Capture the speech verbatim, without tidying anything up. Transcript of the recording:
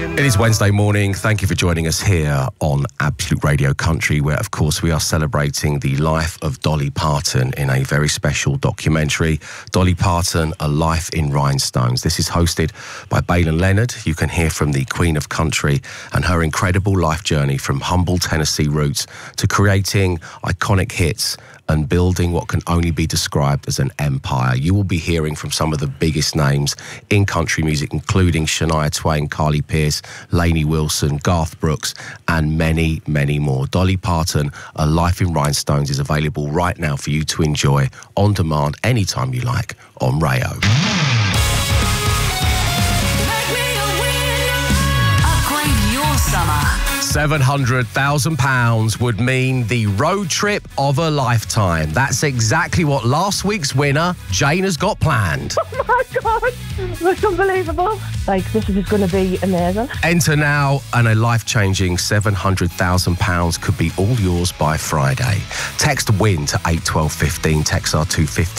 It is Wednesday morning. Thank you for joining us here on Absolute Radio Country, where, of course, we are celebrating the life of Dolly Parton in a very special documentary, Dolly Parton, A Life in Rhinestones. This is hosted by Baylen Leonard. You can hear from the Queen of Country and her incredible life journey from humble Tennessee roots to creating iconic hits and building what can only be described as an empire. You will be hearing from some of the biggest names in country music, including Shania Twain, Carly Pearce, Lainey Wilson, Garth Brooks, and many, many more. Dolly Parton, A Life in Rhinestones, is available right now for you to enjoy on demand anytime you like on Rayo. Upgrade your summer. seven hundred thousand pounds would mean the road trip of a lifetime. That's exactly what last week's winner, Jane, has got planned. Oh my God, that's unbelievable. Like, this is going to be amazing. Enter now and a life-changing seven hundred thousand pounds could be all yours by Friday. Text WIN to eight twelve fifteen, text R two fifty